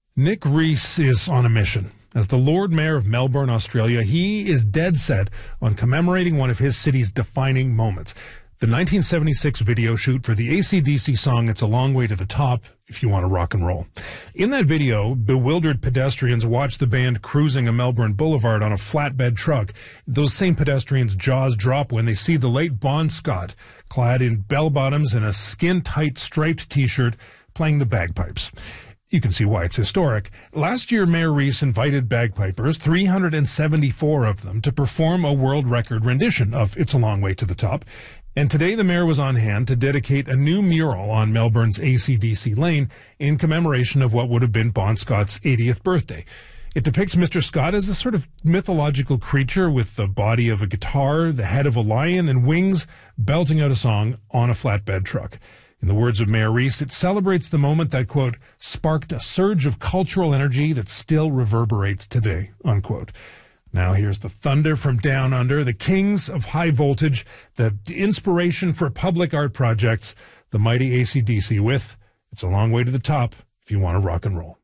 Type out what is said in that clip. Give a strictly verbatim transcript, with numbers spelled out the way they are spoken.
Nick Rees is on a mission. As the Lord Mayor of Melbourne, Australia, he is dead set on commemorating one of his city's defining moments. The nineteen seventy-six video shoot for the A C D C song It's a Long Way to the Top, If You Want to Rock and Roll. In that video, bewildered pedestrians watch the band cruising a Melbourne boulevard on a flatbed truck. Those same pedestrians' jaws drop when they see the late Bon Scott, clad in bell-bottoms and a skin-tight striped T-shirt, playing the bagpipes. You can see why it's historic. Last year, Mayor Rees invited bagpipers, three hundred seventy-four of them, to perform a world record rendition of It's a Long Way to the Top. And today the mayor was on hand to dedicate a new mural on Melbourne's A C D C lane in commemoration of what would have been Bon Scott's eightieth birthday. It depicts Mister Scott as a sort of mythological creature with the body of a guitar, the head of a lion, and wings, belting out a song on a flatbed truck. In the words of Mayor Rees, it celebrates the moment that, quote, sparked a surge of cultural energy that still reverberates today, unquote. Now here's the thunder from down under, the kings of high voltage, the inspiration for public art projects, the mighty A C D C with It's a Long Way to the Top if you want to rock and roll.